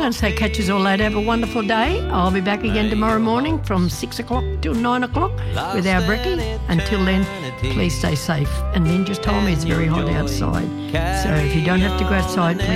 going to say catch us all later. Have a wonderful day. I'll be back again tomorrow morning from 6 o'clock till 9 o'clock with our brekkie. Until then, please stay safe. And Lynn just told me it's very hot outside. So if you don't have to go outside, please